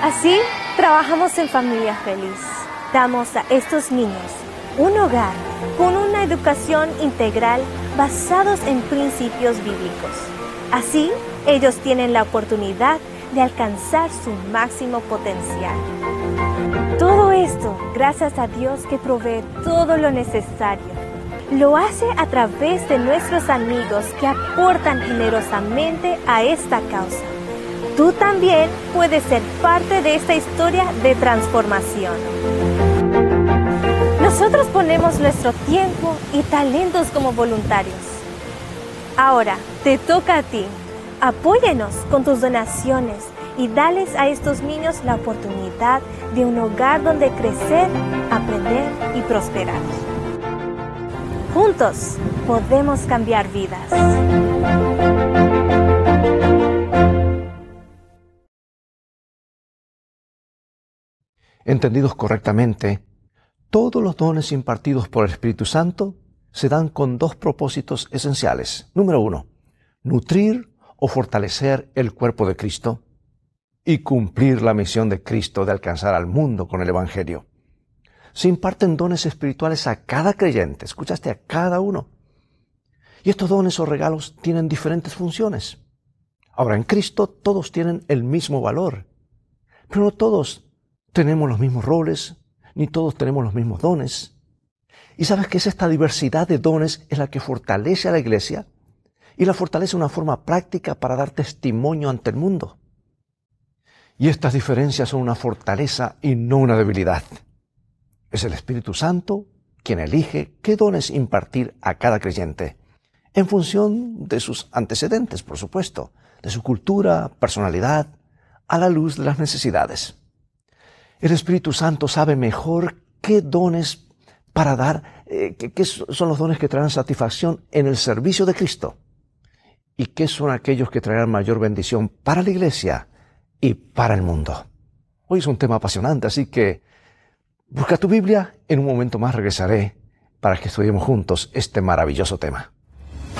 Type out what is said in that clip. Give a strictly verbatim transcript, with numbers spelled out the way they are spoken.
Así, trabajamos en Familia Feliz. Damos a estos niños un hogar con una educación integral basados en principios bíblicos. Así, ellos tienen la oportunidad de alcanzar su máximo potencial. Todo esto gracias a Dios que provee todo lo necesario. Lo hace a través de nuestros amigos que aportan generosamente a esta causa. Tú también puedes ser parte de esta historia de transformación. Nosotros ponemos nuestro tiempo y talentos como voluntarios. Ahora, te toca a ti. Apóyanos con tus donaciones y dales a estos niños la oportunidad de un hogar donde crecer, aprender y prosperar. Juntos podemos cambiar vidas. Entendidos correctamente, todos los dones impartidos por el Espíritu Santo se dan con dos propósitos esenciales. Número uno, nutrir o fortalecer el cuerpo de Cristo y cumplir la misión de Cristo de alcanzar al mundo con el Evangelio. Se imparten dones espirituales a cada creyente, escuchaste, a cada uno. Y estos dones o regalos tienen diferentes funciones. Ahora, en Cristo todos tienen el mismo valor, pero no todos tenemos los mismos roles, ni todos tenemos los mismos dones. Y sabes que es esta diversidad de dones es la que fortalece a la iglesia y la fortalece de una forma práctica para dar testimonio ante el mundo. Y estas diferencias son una fortaleza y no una debilidad. Es el Espíritu Santo quien elige qué dones impartir a cada creyente, en función de sus antecedentes, por supuesto, de su cultura, personalidad, a la luz de las necesidades. El Espíritu Santo sabe mejor qué dones para dar, eh, qué, qué son los dones que traerán satisfacción en el servicio de Cristo y qué son aquellos que traerán mayor bendición para la iglesia y para el mundo. Hoy es un tema apasionante, así que busca tu Biblia. En un momento más regresaré para que estudiemos juntos este maravilloso tema.